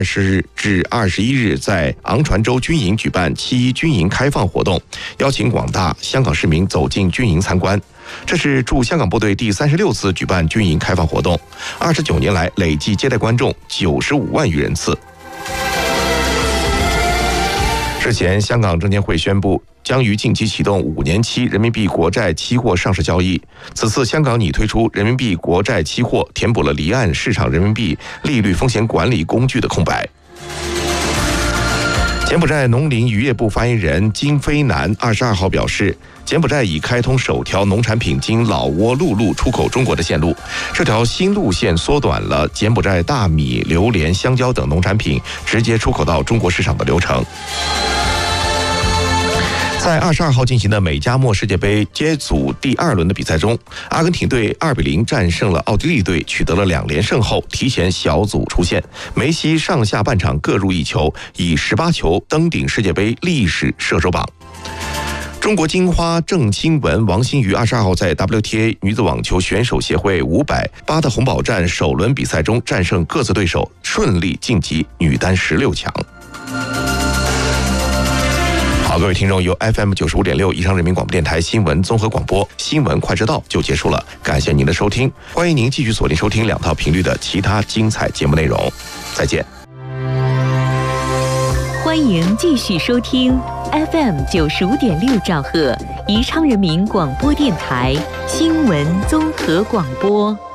日至21日在昂船洲军营举办7.1军营开放活动，邀请广大香港市民走进军营参观。这是驻香港部队第36次举办军营开放活动，29年来累计接待观众95万余人次。之前，香港证监会宣布将于近期启动5年期人民币国债期货上市交易。此次香港拟推出人民币国债期货，填补了离岸市场人民币利率风险管理工具的空白。柬埔寨农林渔业部发言人金飞南22号表示，柬埔寨已开通首条农产品经老挝陆路出口中国的线路。这条新路线缩短了柬埔寨大米、榴莲、香蕉等农产品直接出口到中国市场的流程。在22号进行的美加墨世界杯 J 组第2轮的比赛中，阿根廷队2-0战胜了奥地利队，取得了2连胜后提前小组出线。梅西上下半场各入1球，以18球登顶世界杯历史射手榜。中国金花郑钦文、王欣瑜22号在 WTA 女子网球选手协会500巴特洪堡站首轮比赛中战胜各自对手，顺利晋级女单16强。好，各位听众，由 FM 95.6宜昌人民广播电台新闻综合广播新闻快知道就结束了，感谢您的收听，欢迎您继续锁定收听2套频率的其他精彩节目内容，再见。 欢迎继续收听 FM 95.6兆赫宜昌人民广播电台新闻综合广播。